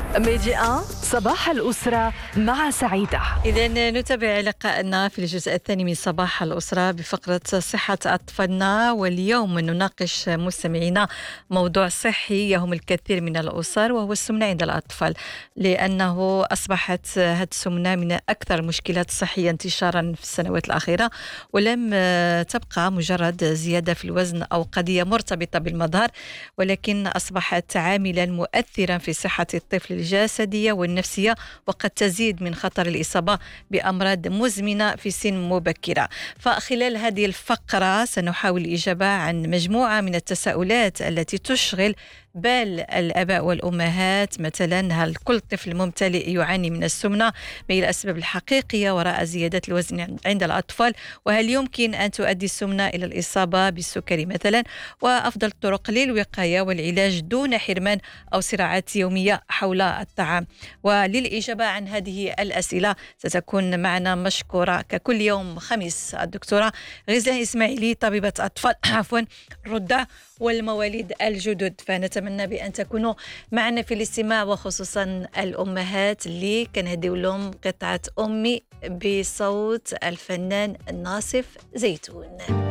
ميديا صباح الأسرة مع سعيدة. إذن نتابع لقاءنا في الجزء الثاني من صباح الأسرة بفقرة صحة أطفالنا، واليوم نناقش مستمعينا موضوع صحي يهم الكثير من الأسر، وهو السمنة عند الأطفال، لأنه أصبحت هذه السمنة من أكثر المشكلات الصحية انتشارا في السنوات الأخيرة، ولم تبقى مجرد زيادة في الوزن أو قضية مرتبطة بالمظهر، ولكن أصبحت عاملا مؤثرا في صحة الطفل الجسدية والنفسية، وقد تزيد من خطر الإصابة بأمراض مزمنة في سن مبكرة. فخلال هذه الفقرة سنحاول الإجابة عن مجموعة من التساؤلات التي تشغل بال الآباء والأمهات. مثلا، هل كل طفل ممتلئ يعاني من السمنة؟ ما هي الأسباب الحقيقية وراء زيادة الوزن عند الأطفال؟ وهل يمكن أن تؤدي السمنة إلى الإصابة بالسكري مثلا؟ وأفضل الطرق للوقاية والعلاج دون حرمان أو صراعات يومية حول الطعام. وللإجابة عن هذه الأسئلة ستكون معنا مشكورة ككل يوم خميس الدكتورة غزلان إسماعيلي، طبيبة أطفال الرضع والمواليد الجدد. فنتمنى بأن تكونوا معنا في الاستماع، وخصوصا الأمهات اللي كنهديو لهم قطعة أمي بصوت الفنان ناصف زيتون.